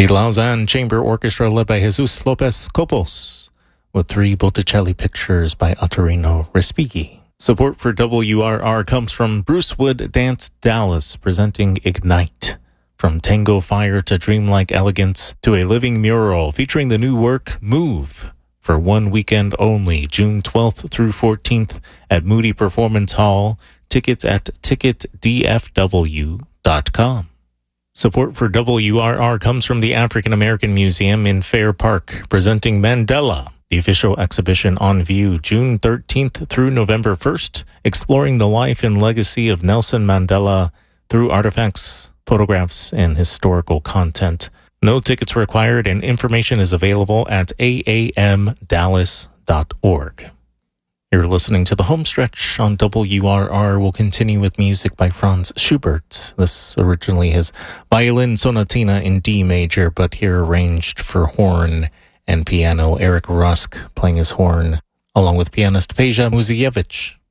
The Lausanne Chamber Orchestra led by Jesus Lopez Copos, with 3 Botticelli pictures by Ottorino Respighi. Support for WRR comes from Bruce Wood Dance Dallas, presenting Ignite. From tango fire to dreamlike elegance to a living mural featuring the new work Move for 1 weekend only, June 12th through 14th at Moody Performance Hall. Tickets at ticketdfw.com. Support for WRR comes from the African American Museum in Fair Park, presenting Mandela, the official exhibition on view June 13th through November 1st, exploring the life and legacy of Nelson Mandela through artifacts, photographs, and historical content. No tickets required, and information is available at aamdallas.org. You're listening to The Homestretch on WRR. We'll continue with music by Franz Schubert. This originally his violin sonatina in D major, but here arranged for horn and piano. Eric Rusk playing his horn, along with pianist Peja Muzievich.